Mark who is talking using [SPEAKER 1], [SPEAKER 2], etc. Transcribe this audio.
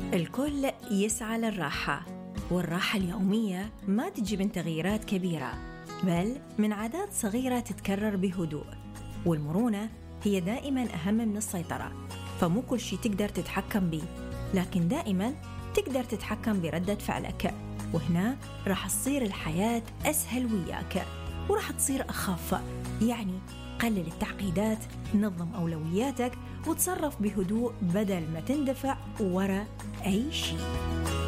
[SPEAKER 1] الكل يسعى للراحة، والراحة اليومية ما تجي من تغييرات كبيرة، بل من عادات صغيرة تتكرر بهدوء. والمرونة هي دائما أهم من السيطرة، فمو كل شيء تقدر تتحكم به، لكن دائما تقدر تتحكم بردة فعلك. وهنا راح تصير الحياة أسهل وياك، وراح تصير أخف. يعني قلل التعقيدات، نظم أولوياتك، وتصرف بهدوء بدل ما تندفع ورا أي شيء.